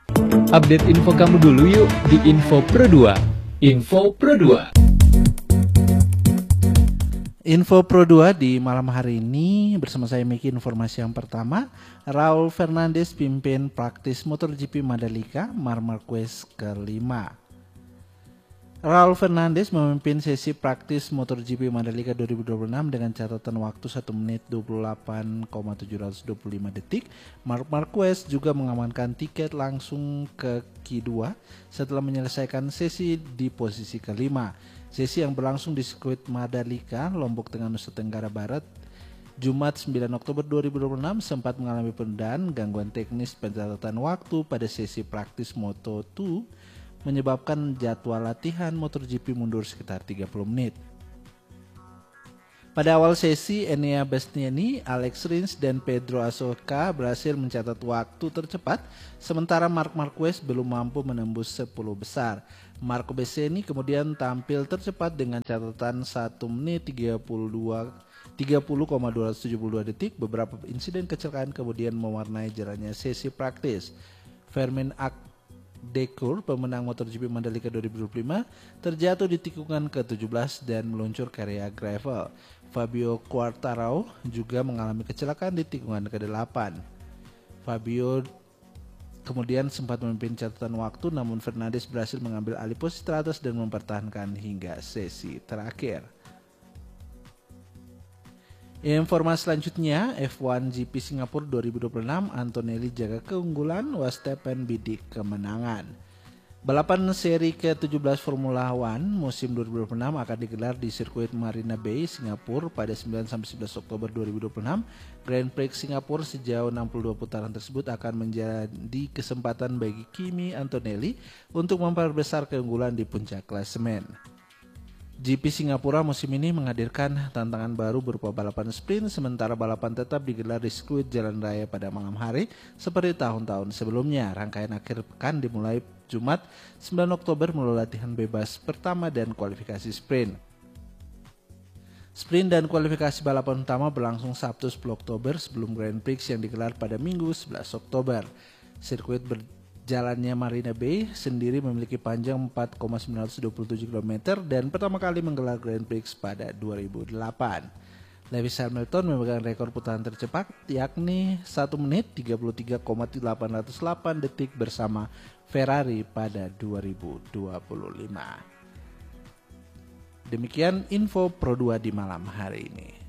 Update info kamu dulu yuk di Info Pro 2. Info Pro 2. Info Pro 2 di malam hari ini bersama saya Miki. Informasi yang pertama, Raul Fernandez pimpin praktis MotoGP Mandalika Marc Marquez ke-5. Raul Fernandez memimpin sesi praktis MotoGP Mandalika 2026 dengan catatan waktu 1 menit 28,725 detik. Marc Marquez juga mengamankan tiket langsung ke Q2 setelah menyelesaikan sesi di posisi ke-5. Sesi yang berlangsung di sirkuit Mandalika, Lombok Tengah, Nusa Tenggara Barat, Jumat 9 Oktober 2026 sempat mengalami penundaan gangguan teknis pencatatan waktu pada sesi praktis Moto2 menyebabkan jadwal latihan MotoGP mundur sekitar 30 menit. Pada awal sesi, Enea Bastianini, Alex Rins, dan Pedro Acosta berhasil mencatat waktu tercepat, sementara Marc Marquez belum mampu menembus 10 besar. Marco Bastianini kemudian tampil tercepat dengan catatan 1 menit 30,272 detik. Beberapa insiden kecelakaan kemudian mewarnai jalannya sesi praktis. Fermin Dekur, pemenang MotoGP Mandalika 2025, terjatuh di tikungan ke-17 dan meluncur ke area gravel. Fabio Quartararo juga mengalami kecelakaan di tikungan ke-8. Fabio kemudian sempat memimpin catatan waktu, namun Fernandez berhasil mengambil alih posisi teratas dan mempertahankan hingga sesi terakhir. Informasi selanjutnya, F1 GP Singapura 2026, Antonelli jaga keunggulan, Verstappen bidik kemenangan. Balapan seri ke-17 Formula One musim 2026 akan digelar di sirkuit Marina Bay, Singapura pada 9-11 Oktober 2026. Grand Prix Singapura sejauh 62 putaran tersebut akan menjadi kesempatan bagi Kimi Antonelli untuk memperbesar keunggulan di puncak klasemen. GP Singapura musim ini menghadirkan tantangan baru berupa balapan sprint, sementara balapan tetap digelar di sirkuit jalan raya pada malam hari seperti tahun-tahun sebelumnya. Rangkaian akhir pekan dimulai Jumat 9 Oktober melalui latihan bebas pertama dan kualifikasi sprint. Sprint dan kualifikasi balapan utama berlangsung Sabtu 10 Oktober sebelum Grand Prix yang digelar pada Minggu 11 Oktober. Sirkuit jalannya Marina Bay sendiri memiliki panjang 4,927 km dan pertama kali menggelar Grand Prix pada 2008. Lewis Hamilton memegang rekor putaran tercepat yakni 1 menit 33,808 detik bersama Ferrari pada 2025. Demikian info Pro 2 di malam hari ini.